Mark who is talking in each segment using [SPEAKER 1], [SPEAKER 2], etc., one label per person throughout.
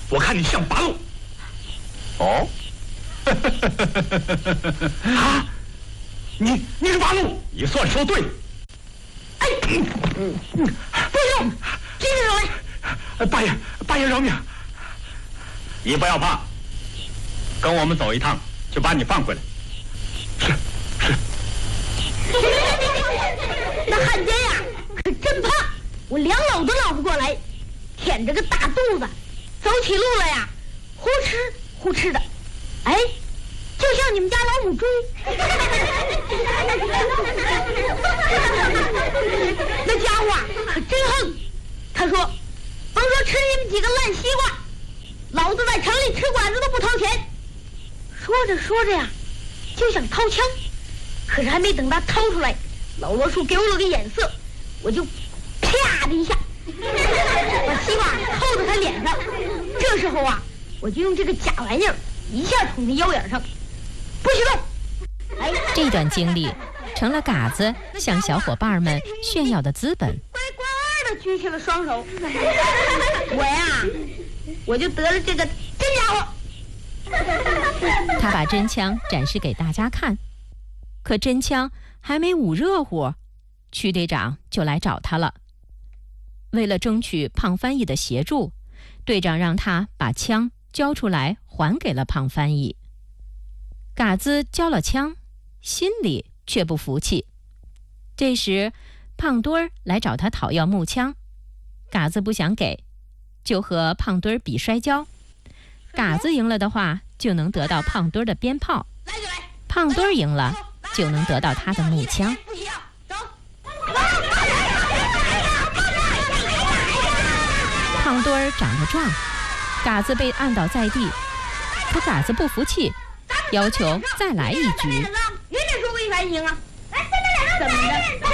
[SPEAKER 1] 我看你像八路。
[SPEAKER 2] 哦，
[SPEAKER 1] 啊，你是八路，你算说对了。哎，不用，这个人，八爷饶命！
[SPEAKER 2] 你不要怕，跟我们走一趟，就把你放回来。
[SPEAKER 1] 是。
[SPEAKER 3] 那汉奸呀，可真胖，我两篓都捞不过来，舔着个大肚子，走起路来呀，呼哧呼哧的，哎，就像你们家老母猪。那家伙可真横，他说，甭说吃你们几个烂西瓜，老子在城里吃馆子都不掏钱。说着说着呀，就想掏枪，可是还没等他掏出来，老罗叔给我了个眼色，我就啪的一下把西瓜扣在他脸上。这时候啊，我就用这个假玩意儿一下捅他腰眼上，不许动！哎，
[SPEAKER 4] 这段经历成了嘎子向小伙伴们炫耀的资本。
[SPEAKER 3] 乖乖的举起了双手，我呀，我就得了这个真家伙。
[SPEAKER 4] 他把真枪展示给大家看，可真枪还没捂热乎，区队长就来找他了。为了争取胖翻译的协助，队长让他把枪交出来还给了胖翻译。嘎子交了枪，心里却不服气。这时胖墩儿来找他讨要木枪，嘎子不想给，就和胖墩儿比摔跤。嘎子赢了的话，就能得到胖墩儿的鞭炮；胖墩儿赢了，就能得到他的木枪。胖墩儿长得壮，嘎子被按倒在地，可嘎子不服气，要求再来一局。
[SPEAKER 3] 人家说违反行啊！怎么的？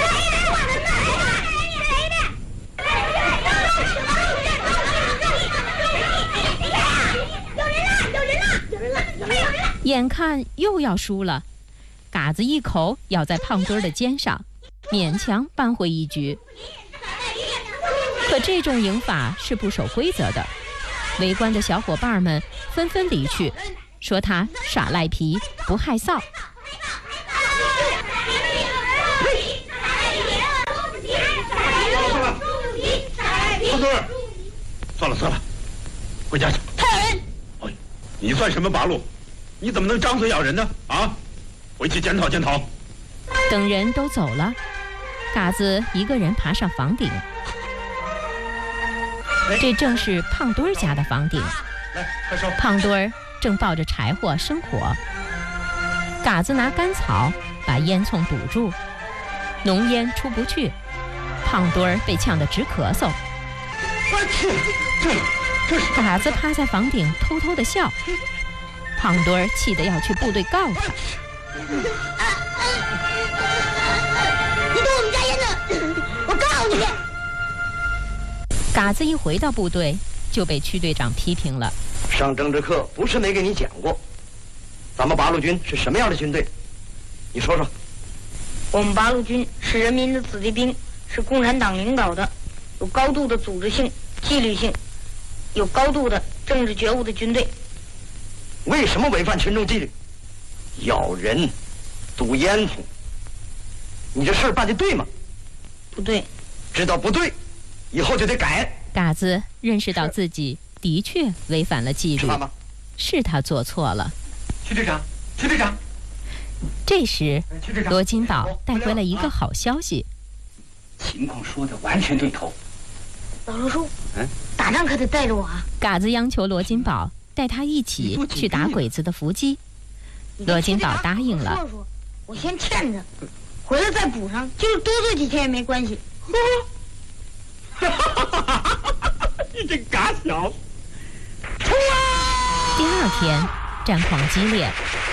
[SPEAKER 4] 眼看又要输了，嘎子一口咬在胖墩儿的肩上，勉强扳回一局。可这种赢法是不守规则的，围观的小伙伴们纷纷离去，说他耍赖皮不害臊。
[SPEAKER 1] 胖墩儿，算了，回家去。
[SPEAKER 3] 太人，
[SPEAKER 1] 哎，你算什么八路？你怎么能张嘴咬人呢？啊，回去检讨检讨。
[SPEAKER 4] 等人都走了，嘎子一个人爬上房顶。这正是胖墩儿家的房顶。
[SPEAKER 1] 来，快烧。
[SPEAKER 4] 胖墩儿正抱着柴火生火，嘎子拿干草把烟囱堵住，浓烟出不去，胖墩儿被呛得直咳嗽。
[SPEAKER 1] 我去，这是
[SPEAKER 4] 嘎子趴在房顶偷偷地笑，胖墩儿气得要去部队告他。
[SPEAKER 3] 你动我们家烟呢？我告你！
[SPEAKER 4] 嘎子一回到部队就被区队长批评了。
[SPEAKER 5] 上政治课不是没给你讲过，咱们八路军是什么样的军队？你说说。
[SPEAKER 3] 我们八路军是人民的子弟兵，是共产党领导的，有高度的组织性、纪律性，有高度的政治觉悟的军队。
[SPEAKER 5] 为什么违反群众纪律？咬人，堵烟囱，你这事儿办得对吗？
[SPEAKER 3] 不对。
[SPEAKER 5] 知道不对，以后就得改。
[SPEAKER 4] 嘎子认识到自己的确违反了纪律，是他做错了。
[SPEAKER 1] 区队长。
[SPEAKER 4] 这时罗金宝带回了一个好消息。
[SPEAKER 2] 情况说的完全对头。
[SPEAKER 3] 老罗叔，打仗可得带着我啊！
[SPEAKER 4] 嘎子央求罗金宝带他一起去打鬼子的伏击。罗金宝答应了。
[SPEAKER 3] 我先欠着，回来再补上，就是多做几天也没关系。
[SPEAKER 1] 你这嘎小子！
[SPEAKER 4] 第二天战况激烈，